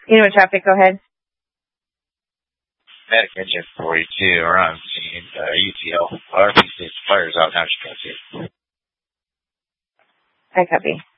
You know what traffic, go ahead. Medic engine 42, around scene, UTL, RP6, fires out, now she got it. I copy.